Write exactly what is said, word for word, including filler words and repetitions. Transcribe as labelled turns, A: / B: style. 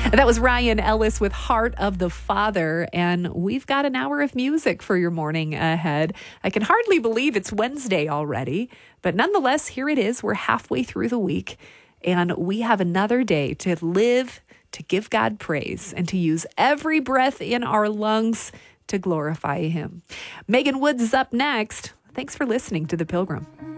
A: That was Ryan Ellis with Heart of the Father, and we've got an hour of music for your morning ahead. I can hardly believe it's Wednesday already, but nonetheless, here it is. We're halfway through the week, and we have another day to live, to give God praise, and to use every breath in our lungs to glorify Him. Megan Woods is up next. Thanks for listening to The Pilgrim.